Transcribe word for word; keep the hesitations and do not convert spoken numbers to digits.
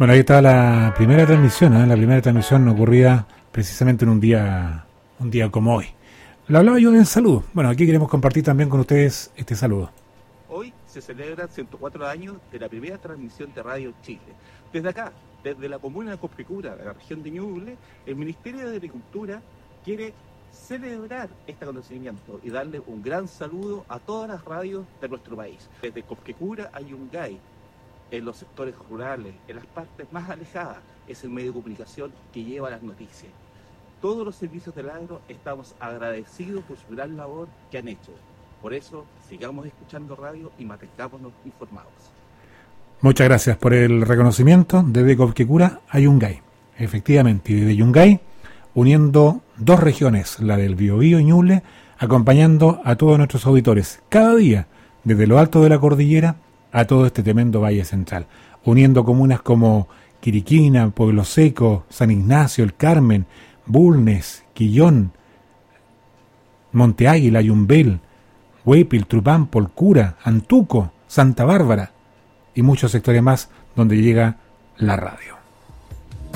Bueno, ahí está la primera transmisión, ¿eh? La primera transmisión ocurrida precisamente en un día, un día como hoy. Lo hablaba yo del saludo. Bueno, aquí queremos compartir también con ustedes este saludo. Hoy se celebran ciento cuatro años de la primera transmisión de Radio Chile. Desde acá, desde la comuna de Copquecura, de la región de Ñuble, el Ministerio de Agricultura quiere celebrar este acontecimiento y darle un gran saludo a todas las radios de nuestro país. Desde Copquecura a Yungay, en los sectores rurales, en las partes más alejadas, es el medio de comunicación que lleva las noticias. Todos los servicios del agro estamos agradecidos por su gran labor que han hecho. Por eso, sigamos escuchando radio y mantengámonos informados. Muchas gracias por el reconocimiento. Desde Copquecura a Yungay. Efectivamente, y desde Yungay, uniendo dos regiones, la del Biobío y Ñuble, acompañando a todos nuestros auditores, cada día, desde lo alto de la cordillera a todo este tremendo valle central, uniendo comunas como Quiriquina, Pueblo Seco, San Ignacio, El Carmen, Bulnes, Quillón, Monte Águila, Yumbel, Huépil, Trupampo, El Cura, Antuco, Santa Bárbara y muchos sectores más donde llega la radio.